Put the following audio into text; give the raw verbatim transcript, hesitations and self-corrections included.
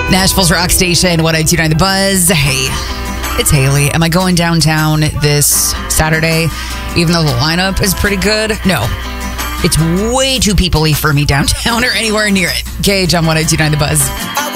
Nashville's Rock Station, one oh two point nine The Buzz. Hey, it's Haley. Am I going downtown this Saturday, even though the lineup is pretty good? No. It's way too people-y for me downtown or anywhere near it. Gage on one oh two point nine The Buzz.